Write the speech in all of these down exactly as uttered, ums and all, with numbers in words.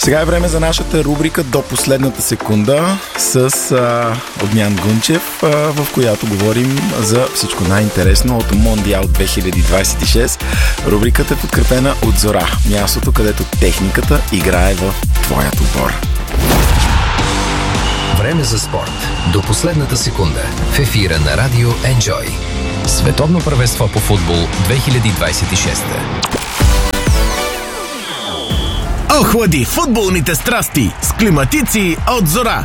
Сега е време за нашата рубрика До последната секунда с а, Огнян Гунчев, а, в която говорим за всичко най-интересно от Мондиал две хиляди двадесет и шест. Рубриката е подкрепена от Зора, мястото, където техниката играе в твоят отбор. Време за спорт. До последната секунда. В ефира на Радио Enjoy. Световно първенство по футбол две хиляди двадесет и шест. Охлади футболните страсти с климатици от Зора.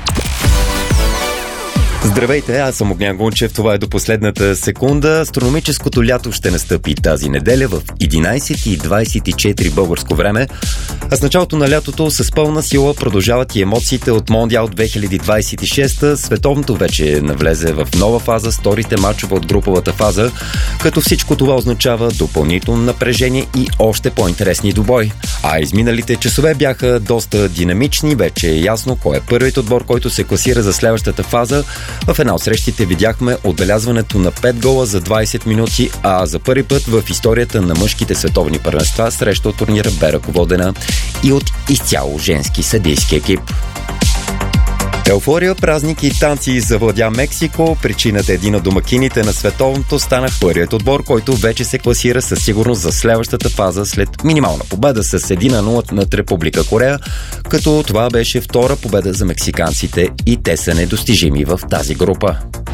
Здравейте, аз съм Огнян Гунчев, това е До последната секунда. Астрономическото лято ще настъпи тази неделя в единадесет и двадесет и четири българско време. А с началото на лятото с пълна сила продължават и емоциите от Мондиал две хиляди двадесет и шест. Световното вече навлезе в нова фаза с вторите мачове от груповата фаза, като всичко това означава допълнително напрежение и още по-интересни добой. А изминалите часове бяха доста динамични, вече е ясно кой е първият отбор, който се класира за следващата фаза. В една от срещите видяхме отбелязването на пет гола за двадесет минути, а за първи път в историята на мъжките световни първенства среща от турнира бе ръководена и от изцяло женски съдийски екип. Еуфория, празник и танци завладя Мексико. Причината е един от домакините на световното стана първият отбор, който вече се класира със сигурност за следващата фаза след минимална победа с едно на нула над Република Корея, като това беше втора победа за мексиканците и те са недостижими в тази група.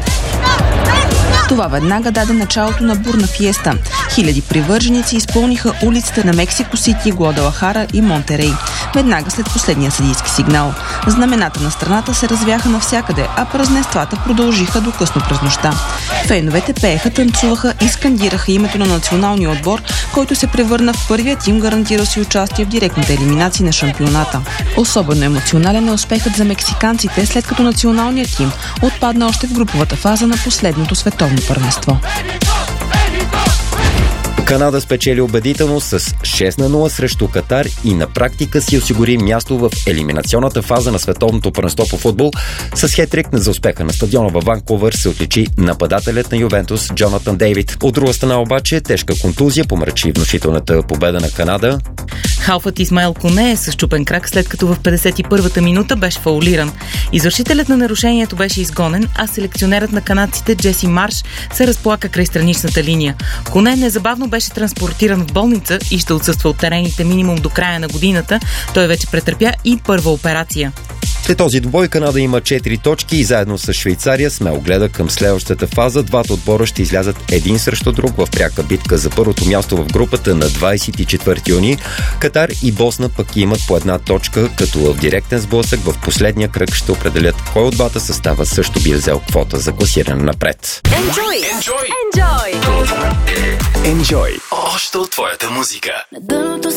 Това веднага даде началото на бурна фиеста. Хиляди привърженици изпълниха улиците на Мексико Сити, Гуадалахара и Монтерей. Веднага след последния съдийски сигнал. Знамената на страната се развяха навсякъде, а празненствата продължиха до късно през нощта. Феновете пееха, танцуваха и скандираха името на националния отбор, който се превърна в първият тим, гарантирал си участие в директните елиминации на шампионата. Особено емоционален е успехът за мексиканците, след като националният тим отпадна още в груповата фаза на последното световно първенство. Канада спечели убедително с шест на нула срещу Катар и на практика си осигури място в елиминационната фаза на световното първенство по футбол. С хетрик за успеха на стадиона във Ванкувър се отличи нападателят на Ювентус Джонатан Дейвид. От друга страна обаче тежка контузия помрачи внушителната победа на Канада. Халфът Исмаел Коне е с счупен крак, след като в петдесет и първата минута беше фаулиран. Извършителят на нарушението беше изгонен, а селекционерът на канадците Джеси Марш се разплака край страничната линия. Коне незабавно беше транспортиран в болница и ще отсъства от терените минимум до края на годината. Той вече претърпя и първа операция. След този двубой Канада има четири точки и заедно с Швейцария смело гледа към следващата фаза. Двата отбора ще излязат един срещу друг в пряка битка за първото място в групата на двадесет и четвърти юни. Катар и Босна пък имат по една точка, като в директен сблъсък в последния кръг ще определят кой от двата състава също би взел квота за класиране напред. Enjoy! Enjoy! Enjoy! Enjoy! Още от твоята музика.